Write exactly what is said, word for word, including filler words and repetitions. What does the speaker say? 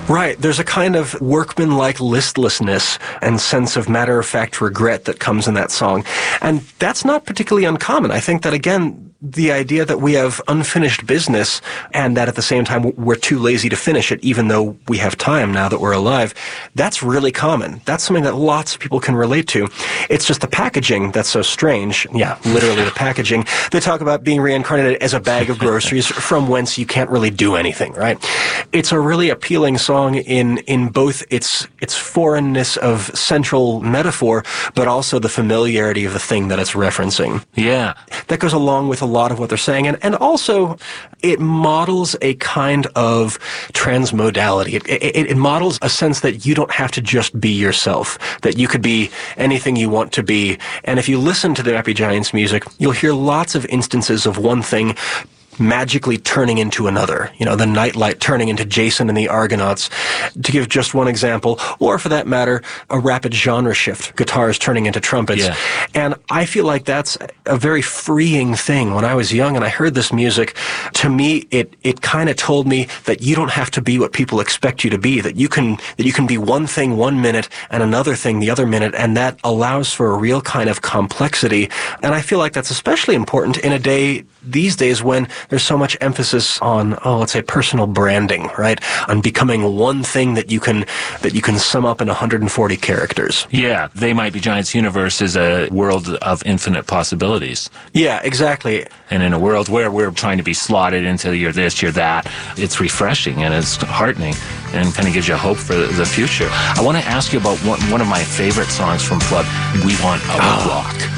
Right. There's a kind of workmanlike listlessness and sense of matter-of-fact regret that comes in that song. And that's not particularly uncommon. I think that, again, the idea that we have unfinished business and that at the same time we're too lazy to finish it, even though we have time now that we're alive, that's really common. That's something that lots of people can relate to. It's just the packaging that's so strange. Yeah, literally the packaging. They talk about being reincarnated as a bag of groceries from whence you can't really do anything, right? It's a really appealing song in, in both its, its foreignness of central metaphor, but also the familiarity of the thing that it's referencing. Yeah. That goes along with a lot of what they're saying. And, and also, it models a kind of transmodality. It, it, it models a sense that you don't have to just be yourself, that you could be anything you want to be. And if you listen to the Happy Giants music, you'll hear lots of instances of one thing magically turning into another. You know, the Nightlight turning into Jason and the Argonauts, to give just one example, or for that matter, a rapid genre shift, guitars turning into trumpets. Yeah. And I feel like that's a very freeing thing. When I was young and I heard this music, to me, it, it kind of told me that you don't have to be what people expect you to be, that you can, that you can be one thing one minute and another thing the other minute, and that allows for a real kind of complexity. And I feel like that's especially important in a day these days when there's so much emphasis on, oh, let's say personal branding, right? On becoming one thing that you can, that you can sum up in one hundred forty characters. Yeah, They Might Be Giants universe is a world of infinite possibilities. Yeah, exactly. And in a world where we're trying to be slotted into you're this, you're that, it's refreshing and it's heartening and kind of gives you hope for the future. I want to ask you about one, one of my favorite songs from Flood, We Want Our Oh. Rock.